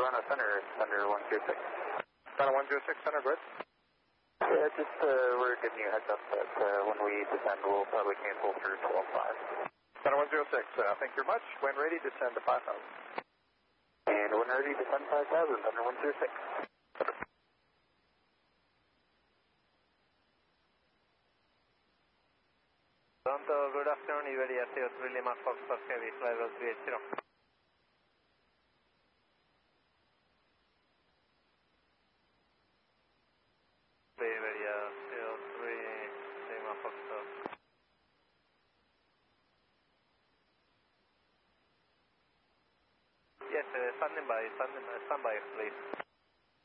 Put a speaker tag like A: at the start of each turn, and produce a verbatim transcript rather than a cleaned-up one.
A: Toronto Center, Thunder one zero six.
B: Thunder one zero six, Center, go ahead.
A: Yeah, just uh, we're giving you a heads up that uh, when we descend, we'll probably cancel through twelve five.
B: Thunder one zero six, uh, thank you very much. When ready, descend to five thousand.
A: And when ready, descend five thousand, Thunder one zero six.
C: Toronto, good afternoon, Iberia zero three Lima Fox, Heavy, fly level three eight zero.